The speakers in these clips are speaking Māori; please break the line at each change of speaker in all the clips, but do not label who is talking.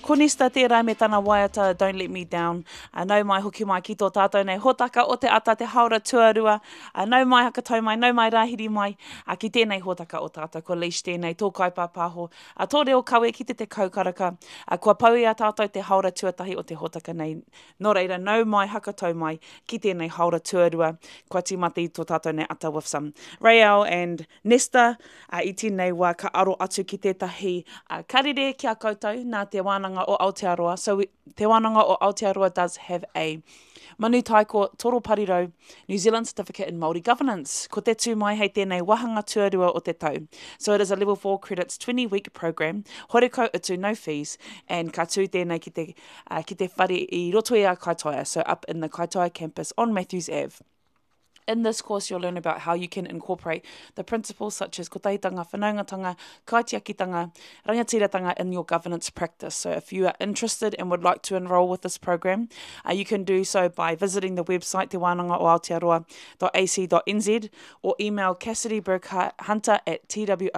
Ko Nesta tērā me tana waiata, don't let me down. Nau mai hoki mai ki tō tātou nei hōtaka o te ata te haura tuarua. Nau mai hakatau mai, nau mai rahiri mai. Ki tēnei hōtaka o tātou, ko leash tēnei, tō kaipāpāho. Tō reo kawe ki te kaukaraka. Kua pau ia tātou te haura tuatahi o te hōtaka nei. Nō reira, nau mai hakatau mai ki tēnei haura tuarua. Kua tīmati tō tātou nei ata with some Rael and Nesta. I tēnei wā ka aro atu ki tētahi karere kia koutou nā te wānanga o Aotearoa. So te wānanga o Aotearoa does have a manu taiko toro parirau New Zealand Certificate in Māori Governance. Ko te tū mai hei tēnei wahanga tuarua o te tau. So it is a level 4 credits 20-week program. Horeko utu, no fees. And ka tū tēnei ki te whare I roto i a Kaitoia. So up in the Kaitoia campus on Matthews Ave. In this course, you'll learn about how you can incorporate the principles such as kotaitanga, whanaungatanga, kaitiakitanga, rangatiratanga in your governance practice. So if you are interested and would like to enrol with this program, you can do so by visiting the website te wānanga o Aotearoa.ac.nz or email Cassidy Burkhunter at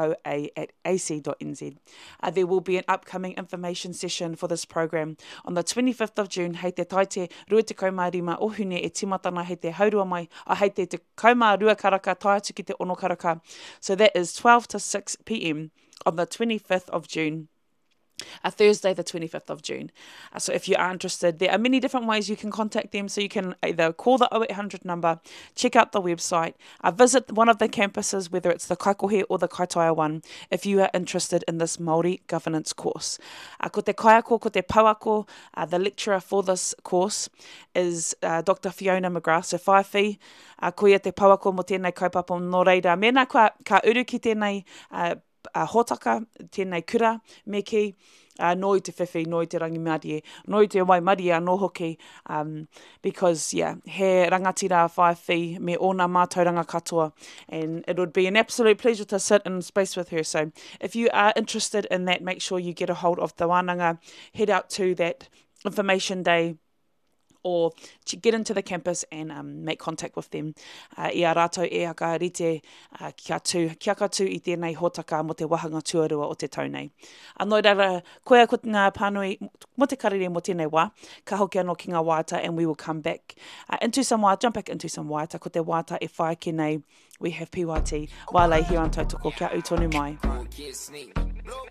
twoa@ac.nz. There will be an upcoming information session for this program on the 25th of June hei te taite Ruatekau o hune e timatana hei te haurua mai hei te kaumā rua karaka tai atu ki te ono karaka. So that is 12 to 6 p.m. on the 25th of June. Thursday the 25th of June. So if you are interested, there are many different ways you can contact them. So you can either call the 0800 number, check out the website, visit one of the campuses, whether it's the Kaikohe or the Kaitoia one, if you are interested in this Māori governance course. Ko te kaiako, ko te pauako, the lecturer for this course is Dr. Fiona McGrath, so whaiwhi. Ko ia te pauako mo tēnei kaupapa nō reira. Mena ka uru ki tēnei hōtaka, tēnei kura, me ki, noi te whiwhi, noi te rangi marie, noi te wai marie anō hoki, because, he rangatira whaiwhi me ōna mātauranga katoa, and it would be an absolute pleasure to sit in space with her. So if you are interested in that, make sure you get a hold of the wānanga, head out to that information day, or get into the campus and make contact with them. I a rātou e aka rite kia katu I tēnei hōtaka mo te wahanga tuarua o te tau nei. Anō reira, koe ko ngā pānui mo te karere mo tēnei wā, ka hoki anō ki ngā wāta, and we will come back into some wāta, jump back into some wāta, ko te wāta e whae ki nei, we have PYT, wālei here on Tautoko, kia utonu mai.